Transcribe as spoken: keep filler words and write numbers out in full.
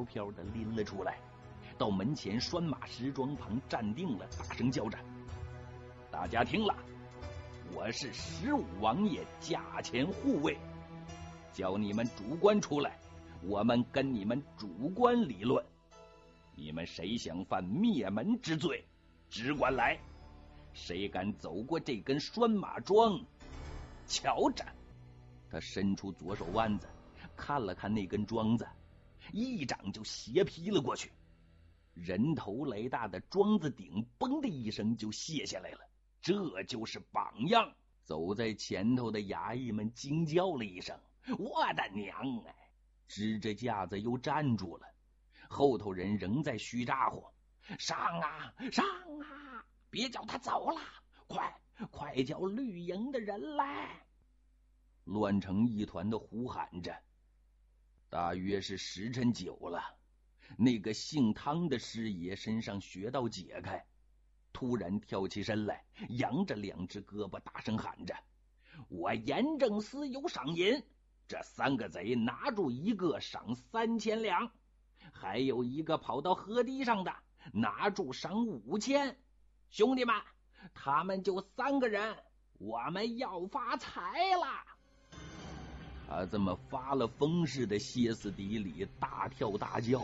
飘的拎了出来，到门前拴马石桩旁站定了，大声叫着：大家听了，我是十五王爷驾前护卫，叫你们主官出来，我们跟你们主官理论。你们谁想犯灭门之罪，只管来，谁敢走过这根拴马桩，瞧着。他伸出左手腕子看了看那根桩子，一掌就斜劈了过去，人头来大的桩子顶嘣的一声就卸下来了。这就是榜样。走在前头的衙役们惊叫了一声：我的娘哎！支着架子又站住了，后头人仍在虚咋呼：上啊上啊，别叫他走了，快快叫绿营的人来。乱成一团的呼喊着。大约是时辰久了，那个姓汤的师爷身上穴道解开，突然跳起身来，扬着两只胳膊大声喊着：我严正司有赏银，这三个贼拿住一个赏三千两，还有一个跑到河堤上的拿住赏五千。兄弟们，他们就三个人，我们要发财了。他这么发了疯似的歇斯底里，大跳大叫，